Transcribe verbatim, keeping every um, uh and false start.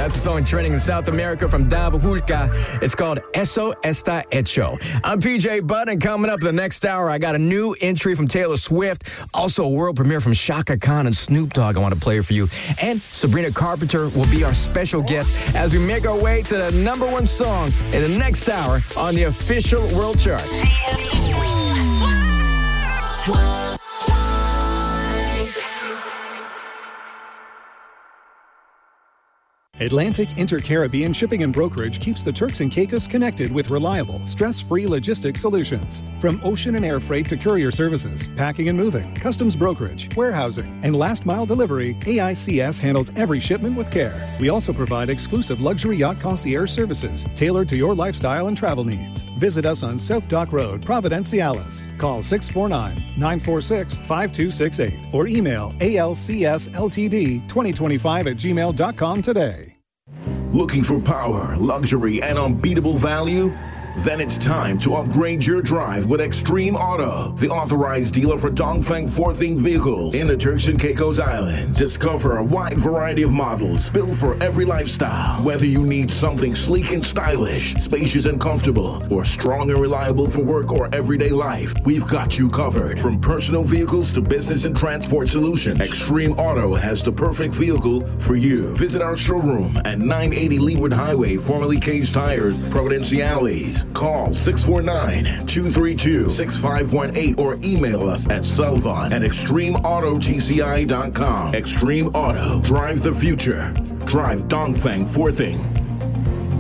That's a song trending in South America from Dava Hulka. It's called Eso Está Hecho. I'm P J Budd, and coming up in the next hour, I got a new entry from Taylor Swift. Also, a world premiere from Shaka Khan and Snoop Dogg I want to play for you. And Sabrina Carpenter will be our special guest as we make our way to the number one song in the next hour on the official world chart. Atlantic Inter-Caribbean Shipping and Brokerage keeps the Turks and Caicos connected with reliable, stress-free logistics solutions. From ocean and air freight to courier services, packing and moving, customs brokerage, warehousing, and last-mile delivery, A I C S handles every shipment with care. We also provide exclusive luxury yacht concierge services tailored to your lifestyle and travel needs. Visit us on South Dock Road, Providenciales. Call six four nine, nine four six, five two six eight or email A L C S L T D twenty twenty-five at gmail dot com today. Looking for power, luxury, and unbeatable value? Then it's time to upgrade your drive with Extreme Auto, the authorized dealer for Dongfeng four-thing vehicles in the Turks and Caicos Islands. Discover a wide variety of models built for every lifestyle. Whether you need something sleek and stylish, spacious and comfortable, or strong and reliable for work or everyday life, we've got you covered. From personal vehicles to business and transport solutions, Extreme Auto has the perfect vehicle for you. Visit our showroom at nine eighty Leeward Highway, formerly Cage Tires, Providenciales. Call six four nine, two three two, six five one eight or email us at Selvon at extreme auto t c i dot com. Extreme Auto. Drive the future. Drive Dongfeng four-thing.